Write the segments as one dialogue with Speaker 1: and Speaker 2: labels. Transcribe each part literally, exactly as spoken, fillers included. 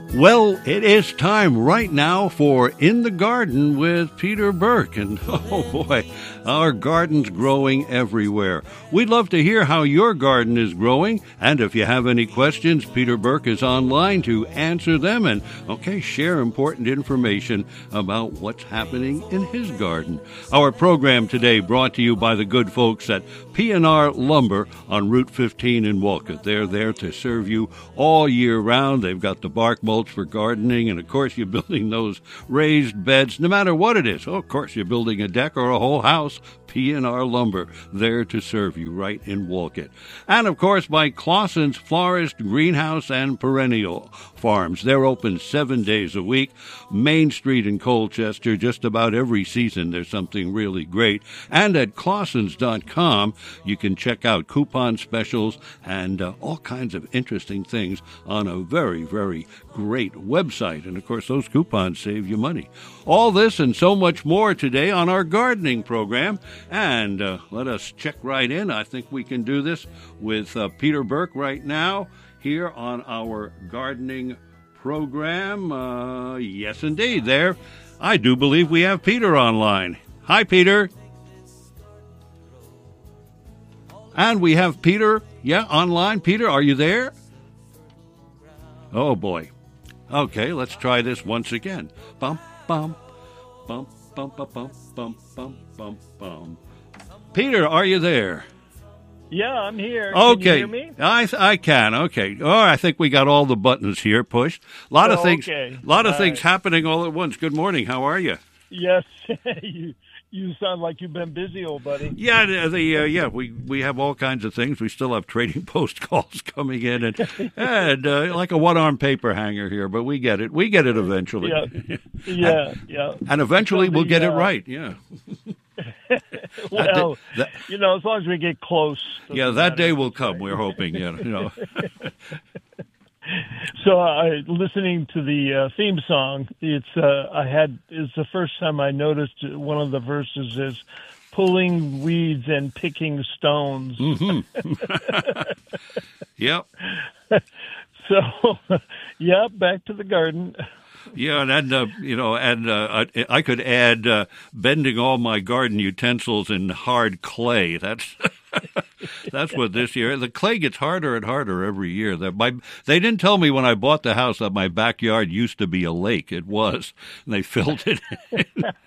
Speaker 1: Well, it is time right now for In the Garden with Peter Burke. And oh boy, our garden's growing everywhere. We'd love to hear how your garden is growing. And if you have any questions, Peter Burke is online to answer them and, okay, share important information about what's happening in his garden. Our program today brought to you by the good folks at P and R Lumber on Route fifteen in Wolcott. They're there to serve you all year round. They've got the bark mulch for gardening, and of course you're building those raised beds, no matter what it is. Oh, of course you're building a deck or a whole house. P and R Lumber, there to serve you right in Wolcott. And of course by Clausen's Florist, Greenhouse, and Perennial Farms. They're open seven days a week. Main Street in Colchester, just about every season there's something really great. And at clausens dot com you can check out coupon specials and uh, all kinds of interesting things on a very, very great website. And of course those coupons save you money. All this and so much more today on our gardening program. And uh, let us check right in. I think we can do this with uh, Peter Burke right now here on our gardening program. Uh, yes, indeed. There, I do believe we have Peter online. Hi, Peter. And we have Peter, yeah, online. Peter, are you there? Oh, boy. Okay, let's try this once again. Bum, bum, bum, bum, bum, bum, bum, bum, bum, bum. Peter, are you there?
Speaker 2: Yeah, I'm here.
Speaker 1: Okay.
Speaker 2: Can you hear me?
Speaker 1: I I can. Okay. Oh, I think we got all the buttons here pushed. A lot of
Speaker 2: Oh,
Speaker 1: things.
Speaker 2: okay.
Speaker 1: A lot of
Speaker 2: All
Speaker 1: things
Speaker 2: right.
Speaker 1: happening all at once. Good morning. How are you?
Speaker 2: Yes, you you sound like you've been busy, old buddy.
Speaker 1: Yeah, the, the uh, yeah we, we have all kinds of things. We still have trading post calls coming in, and and uh, like a one arm paper hanger here. But we get it. We get it eventually.
Speaker 2: Yeah, yeah, yeah.
Speaker 1: And eventually
Speaker 2: So
Speaker 1: we'll
Speaker 2: the,
Speaker 1: get it
Speaker 2: uh,
Speaker 1: right. Yeah.
Speaker 2: Well,
Speaker 1: that-
Speaker 2: you know, as long as we get close.
Speaker 1: Yeah,
Speaker 2: doesn't
Speaker 1: that
Speaker 2: matter.
Speaker 1: day will come. We're hoping. Yeah, you know.
Speaker 2: So, I listening to the uh, theme song. It's uh, I had it's the first time I noticed one of the verses is pulling weeds and picking stones.
Speaker 1: Mm-hmm. Yep.
Speaker 2: So, yeah, back to the garden.
Speaker 1: Yeah, and, and uh, you know, and uh, I, I could add uh, bending all my garden utensils in hard clay. That's that's what this year. The clay gets harder and harder every year. That my they didn't tell me when I bought the house that my backyard used to be a lake. It was, and they filled it in.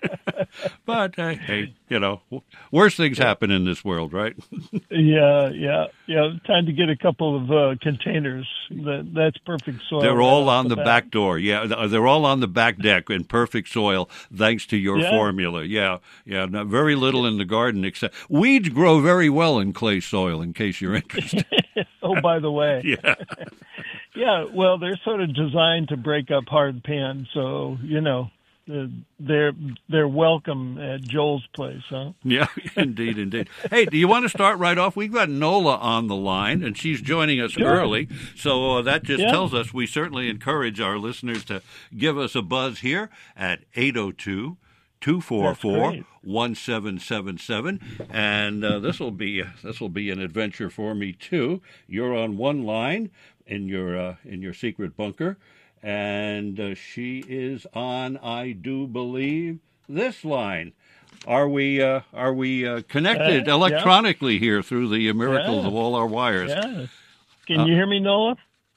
Speaker 1: But uh, hey, you know, worse things happen in this world, right?
Speaker 2: Yeah, yeah, yeah. Time to get a couple of uh, containers. That that's perfect soil.
Speaker 1: They're
Speaker 2: right
Speaker 1: all
Speaker 2: off
Speaker 1: on the
Speaker 2: bat.
Speaker 1: back door. Yeah, they're all on the back deck in perfect soil, thanks to your
Speaker 2: Yeah.
Speaker 1: formula. Yeah, yeah. Not very little in the garden, except weeds grow very well in clay soil. In case you're interested.
Speaker 2: Oh, by the way,
Speaker 1: Yeah.
Speaker 2: yeah. Well, they're sort of designed to break up hard pan, so you know uh, they're they're welcome at Joel's place, huh?
Speaker 1: Yeah, indeed, indeed. Hey, do you want to start right off? We've got Nola on the line, and she's joining us
Speaker 2: Sure.
Speaker 1: early. So uh, that just
Speaker 2: Yeah.
Speaker 1: tells us we certainly encourage our listeners to give us a buzz here at eight oh two, two four four, one seven seven seven. And uh, this will be this will be an adventure for me too. You're on one line in your uh, in your secret bunker, and uh, she is on, I do believe, this line. Are we uh, are we uh, connected
Speaker 2: Uh, yeah.
Speaker 1: electronically here through the miracles
Speaker 2: Yeah.
Speaker 1: of all our wires?
Speaker 2: Yeah. Can you hear me, Nola?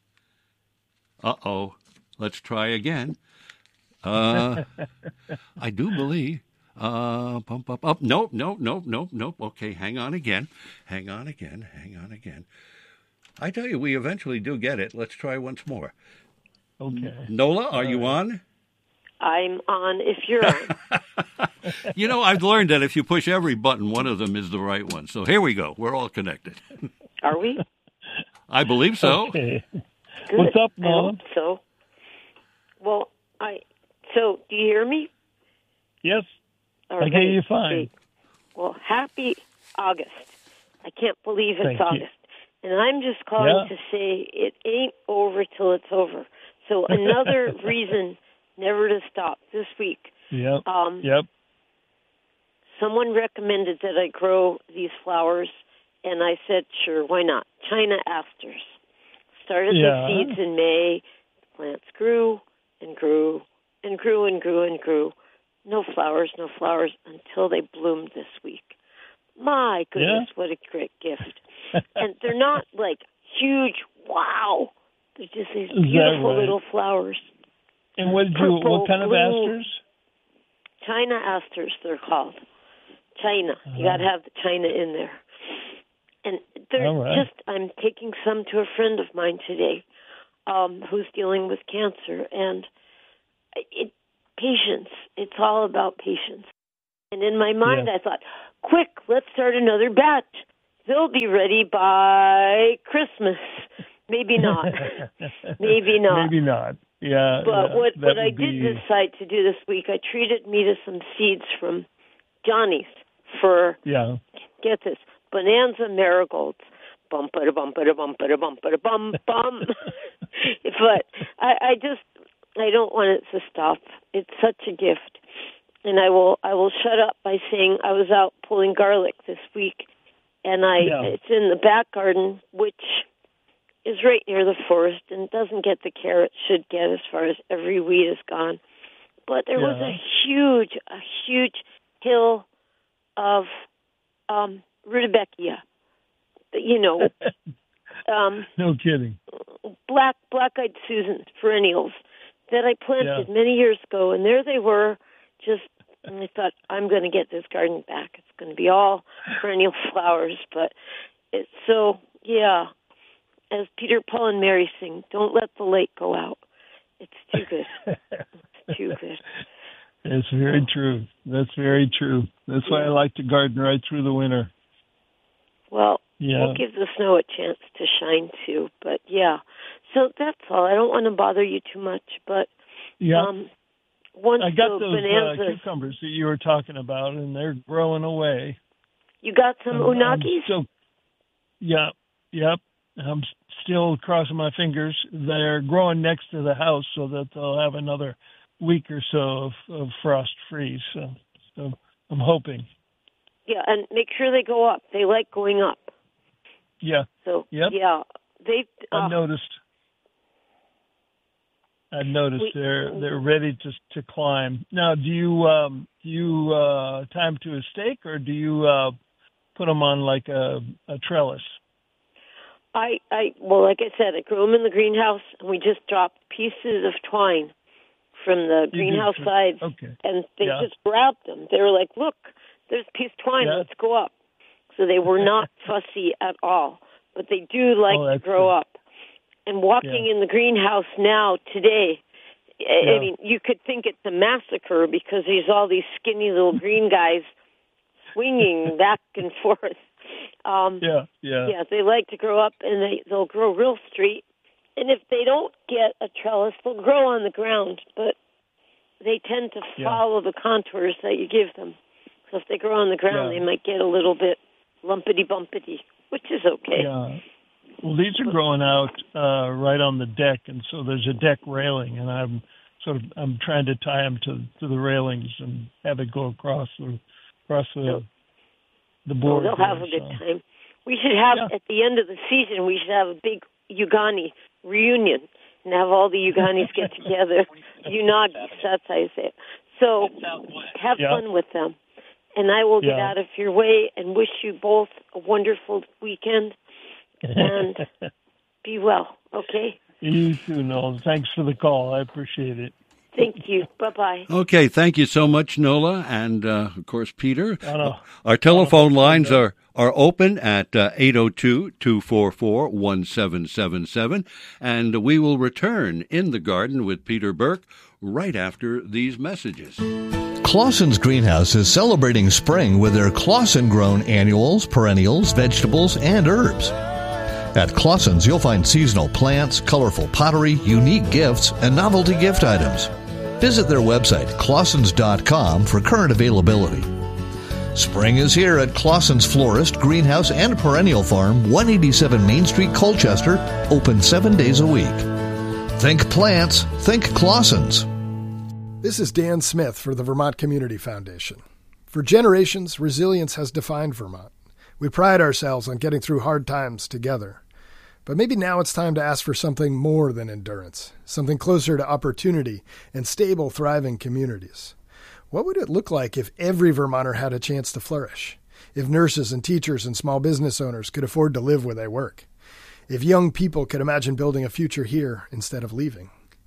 Speaker 1: Uh-oh. Let's try again. Uh, I do believe. Uh, bump up, up. Nope, nope, nope, nope, nope. Okay, hang on again. Hang on again. Hang on again. I tell you, we eventually do get it. Let's try once more.
Speaker 2: Okay.
Speaker 1: Nola, are you on?
Speaker 3: I'm on if you're on.
Speaker 1: You know, I've learned that if you push every button, one of them is the right one. So here we go. We're all connected.
Speaker 3: Are we?
Speaker 1: I believe so.
Speaker 2: Okay.
Speaker 3: Good.
Speaker 2: What's up,
Speaker 3: I
Speaker 2: Nola?
Speaker 3: hope so. Well, I. So, do you hear me?
Speaker 2: Yes.
Speaker 3: All
Speaker 2: I
Speaker 3: right.
Speaker 2: hear you fine.
Speaker 3: Okay. Well, happy August. I can't believe it's
Speaker 2: Thank you.
Speaker 3: August. And I'm just calling
Speaker 2: Yeah.
Speaker 3: to say it ain't over till it's over. So another reason never to stop this week.
Speaker 2: Yep.
Speaker 3: Um,
Speaker 2: Yep.
Speaker 3: Someone recommended that I grow these flowers, and I said, sure, why not? China asters. Started
Speaker 2: Yeah.
Speaker 3: the seeds in May, plants grew and grew and grew and grew and grew. No flowers, no flowers, until they bloomed this week. My goodness, yeah. What a great gift. And they're not like huge, wow. They're just these beautiful right? little flowers.
Speaker 2: And what did you, Purple, what kind of blue, asters?
Speaker 3: China asters, they're called. China. Uh-huh. You got to have the China in there. And they're right. just, I'm taking some to a friend of mine today um, who's dealing with cancer. And it, patience. It's all about patience. And in my mind, yeah. I thought, quick, let's start another batch. They'll be ready by Christmas. Maybe not. Maybe not.
Speaker 2: Maybe not. Yeah.
Speaker 3: But
Speaker 2: yeah,
Speaker 3: what, what I
Speaker 2: be...
Speaker 3: did decide to do this week, I treated me to some seeds from Johnny's for,
Speaker 2: yeah.
Speaker 3: get this, Bonanza marigolds. Bum, ba-da, bum, ba-da, bum, ba-da, bum, ba-da, bum, bum. But I, I just, I don't want it to stop. It's such a gift. And I will I will shut up by saying I was out pulling garlic this week, and I yeah. it's in the back garden, which is right near the forest and doesn't get the care it should get as far as every weed is gone. But there yeah. was a huge, a huge hill of um, rudbeckia, you know. um,
Speaker 2: no kidding.
Speaker 3: Black, black-eyed Susan perennials that I planted yeah. many years ago, and there they were, just, and I thought, I'm going to get this garden back. It's going to be all perennial flowers, but it's so, yeah, as Peter, Paul, and Mary sing, don't let the lake go out. It's too good. It's too good.
Speaker 2: It's very true. That's very true. That's yeah. why I like to garden right through the winter.
Speaker 3: Well,
Speaker 2: yeah.
Speaker 3: we'll give the snow a chance to shine, too, but yeah. So that's all. I don't want to bother you too much, but
Speaker 2: yeah.
Speaker 3: um, once
Speaker 2: I got
Speaker 3: the
Speaker 2: those
Speaker 3: bonanzas,
Speaker 2: uh, cucumbers that you were talking about, and they're growing away.
Speaker 3: You got some um, unagis?
Speaker 2: So, yeah, yep. I'm still crossing my fingers. They're growing next to the house so that they'll have another week or so of, of frost freeze. So, so I'm hoping.
Speaker 3: Yeah, and make sure they go up. They like going up.
Speaker 2: Yeah.
Speaker 3: So,
Speaker 2: yep.
Speaker 3: yeah. They, uh,
Speaker 2: I noticed. I noticed we, they're they're ready to to climb. Now, do you um, do you uh, tie them to a stake, or do you uh, put them on like a, a trellis?
Speaker 3: I, I well, like I said, I grew them in the greenhouse, and we just dropped pieces of twine from the you greenhouse did, sides,
Speaker 2: okay.
Speaker 3: and they
Speaker 2: yeah.
Speaker 3: just grabbed them. They were like, "Look, there's a piece of twine. Yeah. Let's go up." So they were not fussy at all, but they do like
Speaker 2: oh,
Speaker 3: to grow
Speaker 2: good.
Speaker 3: up. And walking
Speaker 2: yeah.
Speaker 3: in the greenhouse now, today, I
Speaker 2: yeah.
Speaker 3: mean, you could think it's a massacre because there's all these skinny little green guys swinging back and forth. Um,
Speaker 2: yeah, yeah.
Speaker 3: Yeah, they like to grow up, and they, they'll grow real straight. And if they don't get a trellis, they'll grow on the ground, but they tend to follow yeah. the contours that you give them. So if they grow on the ground,
Speaker 2: yeah.
Speaker 3: they might get a little bit lumpity-bumpity, which is okay.
Speaker 2: Yeah. Well, these are growing out uh, right on the deck, and so there's a deck railing, and I'm sort of I'm trying to tie them to, to the railings and have it go across the across the
Speaker 3: so,
Speaker 2: the board.
Speaker 3: Well, they'll have
Speaker 2: there,
Speaker 3: a good
Speaker 2: so.
Speaker 3: time. We should have
Speaker 2: yeah.
Speaker 3: at the end of the season. We should have a big Ugani reunion and have all the Uganis get together. Unagis, that's how you say it. So have
Speaker 2: yeah.
Speaker 3: fun with them, and I will get
Speaker 2: yeah.
Speaker 3: out of your way and wish you both a wonderful weekend. And be well, okay?
Speaker 2: You too, Nola. Thanks for the call. I appreciate it.
Speaker 3: Thank you. Bye-bye.
Speaker 1: Okay, thank you so much, Nola, and, uh, of course, Peter.
Speaker 2: Uh,
Speaker 1: Our telephone lines are, are open at uh, eight oh two, two four four, one seven seven seven, and we will return in the garden with Peter Burke right after these messages.
Speaker 4: Clausen's Greenhouse is celebrating spring with their Clausen-grown annuals, perennials, vegetables, and herbs. At Clausen's, you'll find seasonal plants, colorful pottery, unique gifts, and novelty gift items. Visit their website, clausens dot com, for current availability. Spring is here at Clausen's Florist, Greenhouse, and Perennial Farm, one eighty-seven Main Street, Colchester, open seven days a week. Think plants, think Clausen's.
Speaker 5: This is Dan Smith for the Vermont Community Foundation. For generations, resilience has defined Vermont. We pride ourselves on getting through hard times together. But maybe now it's time to ask for something more than endurance, something closer to opportunity and stable, thriving communities. What would it look like if every Vermonter had a chance to flourish? If nurses and teachers and small business owners could afford to live where they work? If young people could imagine building a future here instead of leaving?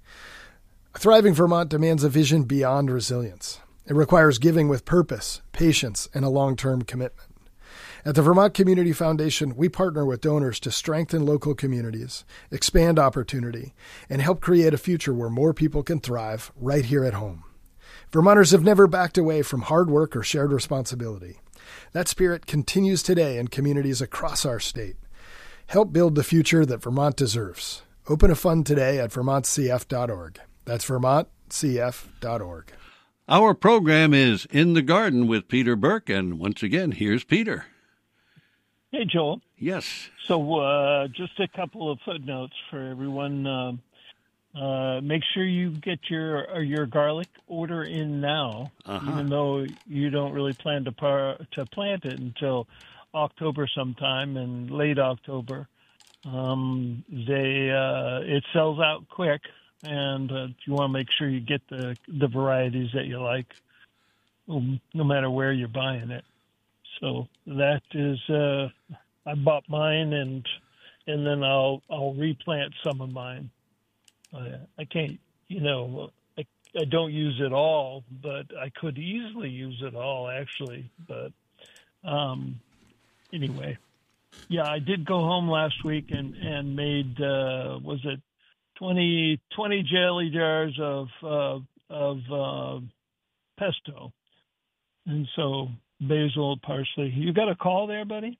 Speaker 5: A thriving Vermont demands a vision beyond resilience. It requires giving with purpose, patience, and a long-term commitment. At the Vermont Community Foundation, we partner with donors to strengthen local communities, expand opportunity, and help create a future where more people can thrive right here at home. Vermonters have never backed away from hard work or shared responsibility. That spirit continues today in communities across our state. Help build the future that Vermont deserves. Open a fund today at vermont c f dot org. That's vermont c f dot org.
Speaker 1: Our program is In the Garden with Peter Burke, and once again, here's Peter.
Speaker 2: Hey, Joel.
Speaker 1: Yes.
Speaker 2: So uh, just a couple of footnotes for everyone. Uh, uh, make sure you get your uh, your garlic order in now, uh-huh. even though you don't really plan to par- to plant it until October sometime, in late October. Um, they uh, it sells out quick, and uh, you want to make sure you get the the varieties that you like, um, no matter where you're buying it. So that is, uh, I bought mine, and and then I'll I'll replant some of mine. Uh, I can't, you know, I, I don't use it all, but I could easily use it all, actually. But um, anyway, yeah, I did go home last week and, and made, uh, was it twenty, twenty jelly jars of, uh, of uh, pesto. And so... basil, parsley. You got a call there, buddy?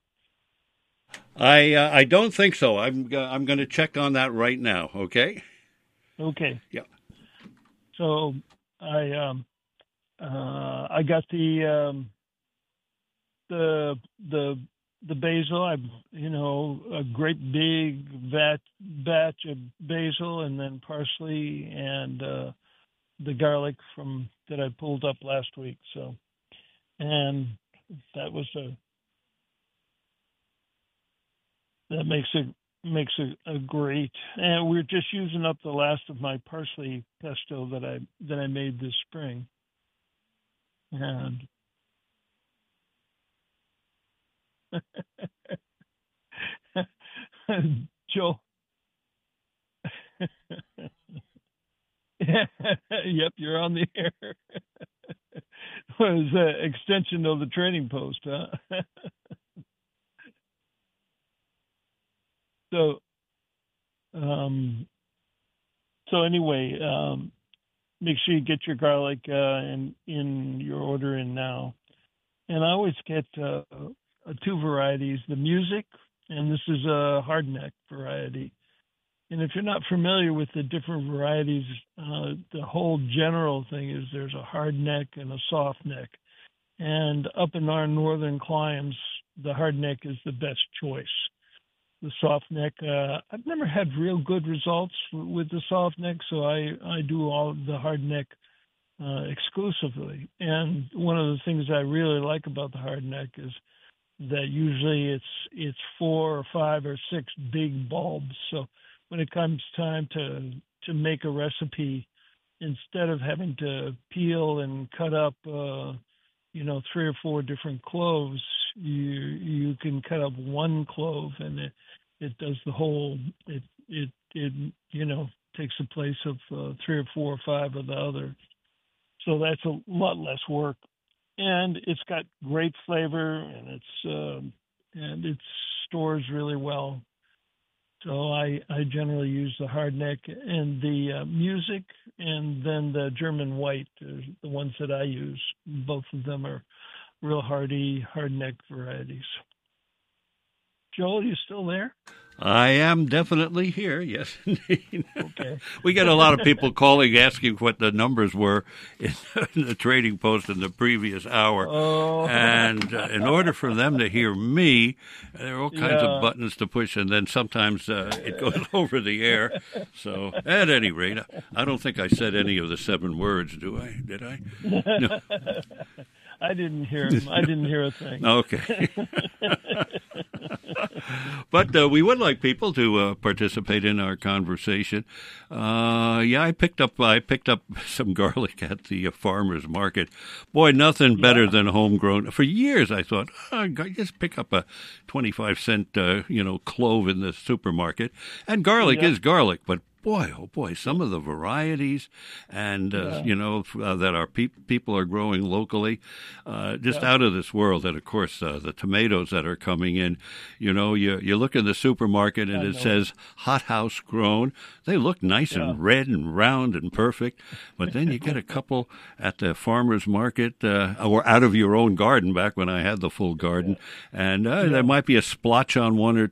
Speaker 1: I uh, I don't think so. I'm uh, I'm going to check on that right now. Okay.
Speaker 2: Okay.
Speaker 1: Yeah.
Speaker 2: So I um uh I got the um the the the basil. I you know a great big vat batch of basil, and then parsley and uh, the garlic from that I pulled up last week. So. And that was a that makes it makes a, a great. And we're just using up the last of my parsley pesto that I that I made this spring. And Joe. Yep, you're on the air. Was an extension of the Trading Post, huh? so, um, so anyway, um, make sure you get your garlic uh, in in your order in now. And I always get uh, two varieties: the Music, and this is a hardneck variety. And if you're not familiar with the different varieties, uh, the whole general thing is there's a hard neck and a soft neck. And up in our northern climes, the hard neck is the best choice. The soft neck, uh, I've never had real good results with the soft neck, so I, I do all the hard neck uh, exclusively. And one of the things I really like about the hard neck is that usually it's it's four or five or six big bulbs. So when it comes time to to make a recipe, instead of having to peel and cut up, uh, you know, three or four different cloves, you you can cut up one clove, and it it does the whole. It it it you know takes the place of uh, three or four or five of the other. So that's a lot less work, and it's got great flavor, and it's uh, and it stores really well. So I, I generally use the hard neck and the uh, Music, and then the German white are the ones that I use. Both of them are real hardy, hard neck varieties. Joel, you still there?
Speaker 1: I am definitely here, yes, indeed.
Speaker 2: Okay.
Speaker 1: We get a lot of people calling asking what the numbers were in the Trading Post in the previous hour.
Speaker 2: Oh.
Speaker 1: And uh, in order for them to hear me, there are all kinds
Speaker 2: yeah.
Speaker 1: of buttons to push, and then sometimes uh, it goes over the air. So at any rate, I don't think I said any of the seven words, do I? Did I? No.
Speaker 2: I didn't hear him. I didn't hear a thing.
Speaker 1: Okay. But uh, we would like people to uh, participate in our conversation. Uh, yeah, I picked up I picked up some garlic at the uh, farmer's market. Boy, nothing better
Speaker 2: Yeah.
Speaker 1: than homegrown. For years, I thought, oh, just pick up a twenty-five cent, uh, you know, clove in the supermarket. And garlic
Speaker 2: Yeah.
Speaker 1: is garlic, but boy, oh boy, some of the varieties and, uh,
Speaker 2: Yeah.
Speaker 1: you know, uh, that our pe- people are growing locally, uh, just
Speaker 2: Yeah.
Speaker 1: out of this world. And, of course, uh, the tomatoes that are coming in, you know, you, you look in the supermarket and
Speaker 2: I
Speaker 1: it
Speaker 2: know.
Speaker 1: says hothouse grown. They look nice
Speaker 2: Yeah.
Speaker 1: and red and round and perfect. But then you get a couple at the farmer's market uh, or out of your own garden back when I had the full garden. And uh, there might be a splotch on one or